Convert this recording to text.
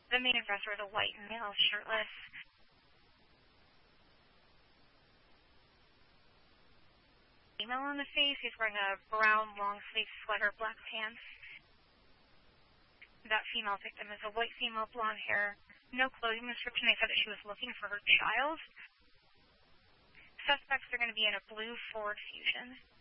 The main aggressor is a white male, shirtless. Female on the face. He's wearing a brown long-sleeve sweater, black pants. That female victim is a white female, blonde hair. No clothing description. They said that she was looking for her child. Suspects are going to be in a blue Ford Fusion.